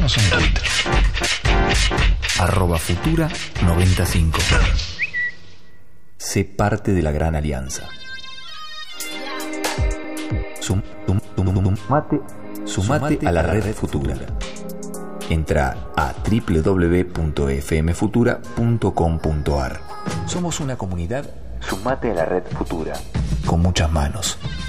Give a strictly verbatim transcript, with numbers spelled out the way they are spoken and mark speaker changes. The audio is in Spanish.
Speaker 1: Encontranos en Twitter.
Speaker 2: Arroba Futura noventa y cinco. Sé parte de la gran alianza. Sum, sum, sum, sum, sumate, sumate a la red Futura. Entra a doble u doble u doble u punto f m futura punto com punto a r. Somos una comunidad. Sumate a la red Futura. Con muchas manos.